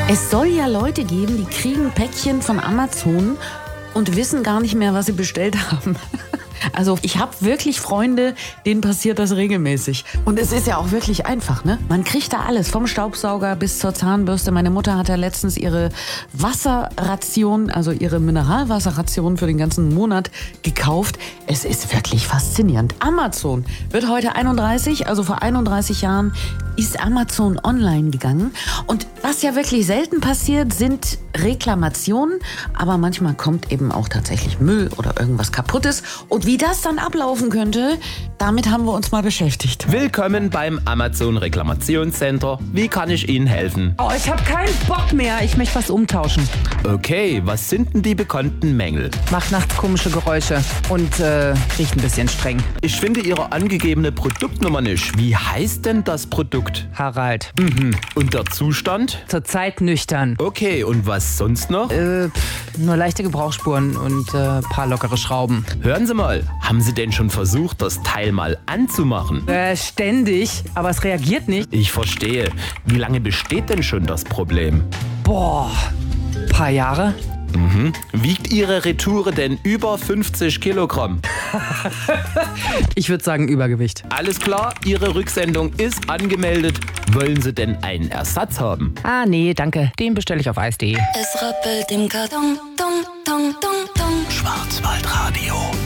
Es soll ja Leute geben, die kriegen Päckchen von Amazon und wissen gar nicht mehr, was sie bestellt haben. Also ich habe wirklich Freunde, denen passiert das regelmäßig. Und es ist ja auch wirklich einfach, ne? Man kriegt da alles, vom Staubsauger bis zur Zahnbürste. Meine Mutter hat ja letztens ihre Wasserration, also ihre Mineralwasserration für den ganzen Monat gekauft. Es ist wirklich faszinierend. Amazon wird heute 31, also vor 31 Jahren ist Amazon online gegangen. Und was ja wirklich selten passiert, sind Reklamationen. Aber manchmal kommt eben auch tatsächlich Müll oder irgendwas Kaputtes. Und wie das dann ablaufen könnte, damit haben wir uns mal beschäftigt. Willkommen beim Amazon Reklamationscenter. Wie kann ich Ihnen helfen? Oh, ich habe keinen Bock mehr. Ich möchte was umtauschen. Okay, was sind denn die bekannten Mängel? Macht nachts komische Geräusche und riecht ein bisschen streng. Ich finde Ihre angegebene Produktnummer nicht. Wie heißt denn das Produkt? Harald. Und der Zustand? Zurzeit nüchtern. Okay, und was sonst noch? Nur leichte Gebrauchsspuren und paar lockere Schrauben. Hören Sie mal, haben Sie denn schon versucht, das Teil mal anzumachen? Ständig, aber es reagiert nicht. Ich verstehe. Wie lange besteht denn schon das Problem? Boah, paar Jahre. Wiegt Ihre Retoure denn über 50 Kilogramm? Ich würde sagen Übergewicht. Alles klar, Ihre Rücksendung ist angemeldet. Wollen Sie denn einen Ersatz haben? Ah, nee, danke. Den bestelle ich auf eis.de. Es rappelt im Karton, Ton, Ton, Ton, Ton. Schwarzwaldradio.